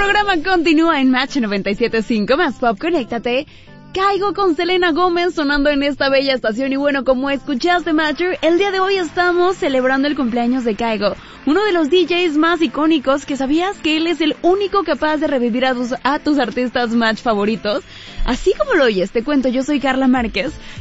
programa continúa en Match 97.5, más pop, conéctate. Caigo con Selena Gómez sonando en esta bella estación y bueno, como escuchaste, Matcher, el día de hoy estamos celebrando el cumpleaños de Caigo, uno de los DJs más icónicos que sabías que él es el único capaz de revivir a tus artistas Match favoritos. Así como lo oyes, te cuento, yo soy Carla Márquez